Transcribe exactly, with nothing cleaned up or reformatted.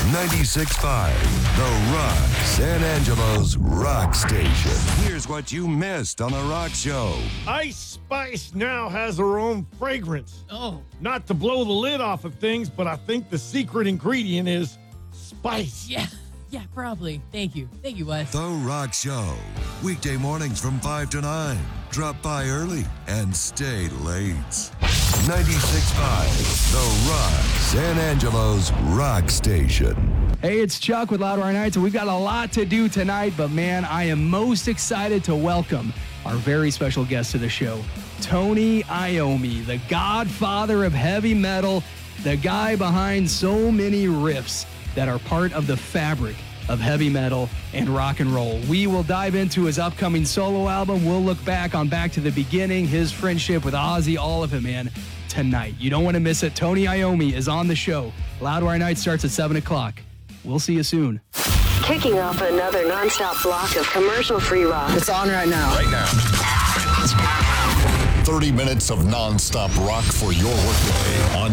ninety-six point five, The Rock, San Angelo's rock station. Here's what you missed on The Rock Show. Ice Spice now has her own fragrance. Oh. Not to blow the lid off of things, but I think the secret ingredient is spice. Yeah. Yeah, probably. Thank you. Thank you, Wes. The Rock Show. Weekday mornings from five to nine. Drop by early and stay late. ninety-six point five, The Rock, San Angelo's rock station. Hey, it's Chuck with Loudwire Nights, and we've got a lot to do tonight, but man, I am most excited to welcome our very special guest to the show, Tony Iommi, the godfather of heavy metal, the guy behind so many riffs that are part of the fabric of heavy metal and rock and roll. We will dive into his upcoming solo album. We'll look back on Back to the Beginning, his friendship with Ozzy, all of it, man, tonight. You don't want to miss it. Tony Iommi is on the show. Loudwire Night starts at seven o'clock. We'll see you soon. Kicking off another nonstop block of commercial-free rock. It's on right now. Right now. thirty minutes of nonstop rock for your workday on